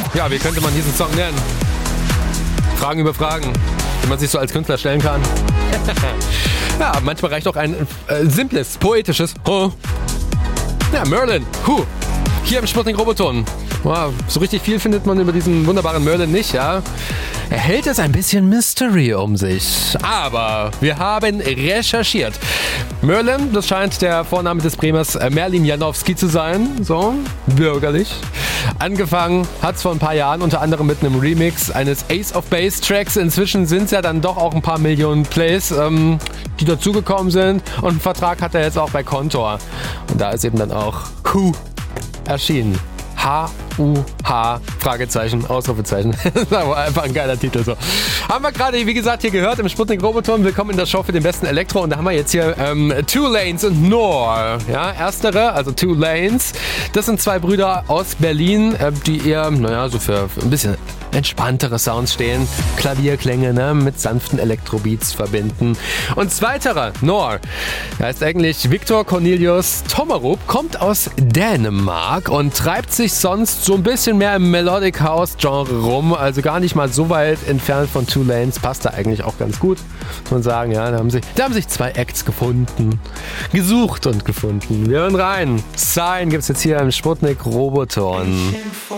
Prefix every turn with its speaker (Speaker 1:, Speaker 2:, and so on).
Speaker 1: Ja, wie könnte man diesen Song nennen? Fragen über Fragen, die man sich so als Künstler stellen kann. Ja, manchmal reicht auch ein simples, poetisches Huh. Ja, Merlin, Huh. Hier im Sputnik Roboton. Wow, so richtig viel findet man über diesen wunderbaren Merlin nicht, ja. Er hält es ein bisschen Mystery um sich. Aber wir haben recherchiert. Merlin, das scheint der Vorname des Bremers Merlin Janowski zu sein. So, bürgerlich. Angefangen hat es vor ein paar Jahren unter anderem mit einem Remix eines Ace of Base Tracks. Inzwischen sind es ja dann doch auch ein paar Millionen Plays, die dazugekommen sind. Und einen Vertrag hat er jetzt auch bei Kontor. Und da ist eben dann auch Huh erschienen. H-U-H, Fragezeichen, Ausrufezeichen. Das war einfach ein geiler Titel. So. Haben wir gerade, wie gesagt, hier gehört im Sputnik Roboton. Willkommen in der Show für den besten Elektro. Und da haben wir jetzt hier Two Lanes und Nor. Ja, erstere, also Two Lanes. Das sind zwei Brüder aus Berlin, die eher, so für ein bisschen entspanntere Sounds stehen. Klavierklänge, ne, mit sanften Elektrobeats verbinden. Und zweiterer, Nor. Er heißt eigentlich Viktor Cornelius Tommerup, kommt aus Dänemark und treibt sich sonst so ein bisschen mehr im Melodic House Genre rum. Also gar nicht mal so weit entfernt von Two Lanes. Passt da eigentlich auch ganz gut. Muss man sagen, ja, da haben sich zwei Acts gefunden. Gesucht und gefunden. Wir hören rein. Sign gibt's jetzt hier im Sputnik Roboton.